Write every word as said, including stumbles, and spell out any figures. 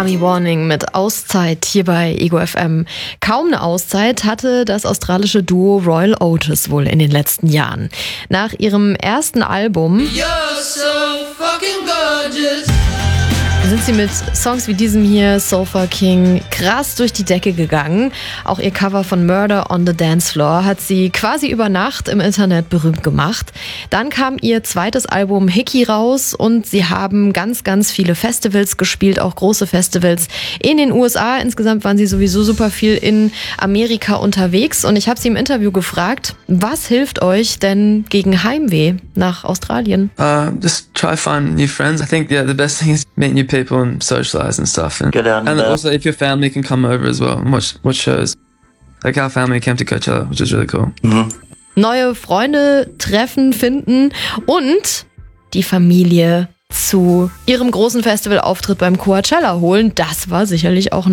Army Warning mit Auszeit hier bei Ego F M. Kaum eine Auszeit hatte das australische Duo Royal Otis wohl in den letzten Jahren. Nach ihrem ersten Album You're so fucking gorgeous sind sie mit Songs wie diesem hier, Sofa King, krass durch die Decke gegangen. Auch ihr Cover von Murder on the Dance Floor hat sie quasi über Nacht im Internet berühmt gemacht. Dann kam ihr zweites Album Hickey raus und sie haben ganz, ganz viele Festivals gespielt, auch große Festivals in den U S A. Insgesamt waren sie sowieso super viel in Amerika unterwegs und ich habe sie im Interview gefragt, was hilft euch denn gegen Heimweh nach Australien? Uh, just try find new friends. I think yeah, the best thing is meet new people and socialize and stuff. And, Get down and there. also if your family can come over as well and watch, watch shows. Like our family came to Coachella, which is really cool. Mhm. Neue Freunde treffen, finden und die Familie zu ihrem großen Festivalauftritt beim Coachella holen. Das war sicherlich auch